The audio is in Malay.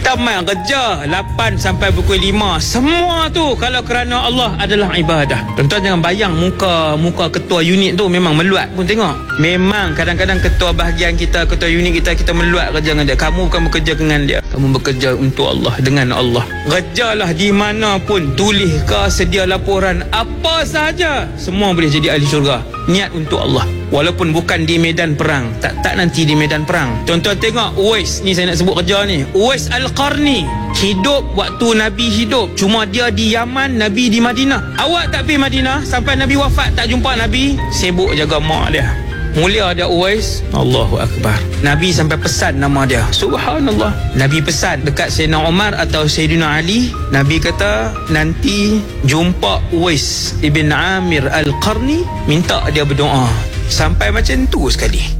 Kita main kerja 8 sampai pukul 5. Semua tu kalau kerana Allah adalah ibadah. Tuan-tuan jangan bayang muka ketua unit tu memang meluat pun tengok. Memang kadang-kadang ketua bahagian kita, ketua unit kita meluat kerja dengan dia. Kamu bukan bekerja dengan dia, kamu bekerja untuk Allah, dengan Allah. Kerjalah di mana pun, tulis ke, sedia laporan, apa sahaja, semua boleh jadi ahli syurga. Niat untuk Allah. Walaupun bukan di medan perang, tak nanti di medan perang. Tuan-tuan tengok Uwais ni, saya nak sebut kerja ni, Uwais Al-Qarni hidup waktu Nabi hidup, cuma dia di Yaman, Nabi di Madinah. Awak tak pergi Madinah sampai Nabi wafat, tak jumpa Nabi, sibuk jaga mak dia. Mulia dia Uwais, Allahu Akbar. Nabi sampai pesan nama dia, subhanallah. Nabi pesan dekat Sayyidina Umar atau Sayyidina Ali, Nabi kata nanti jumpa Uwais ibn Amir Al-Qarni, minta dia berdoa. Sampai macam tu sekali.